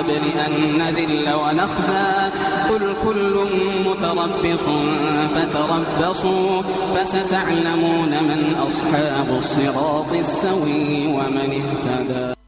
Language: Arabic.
قبل أن نذل ونخزى قل كل متربص فتربصوا فستعلمون من أصحاب الصراط السوي ومن اهتدى.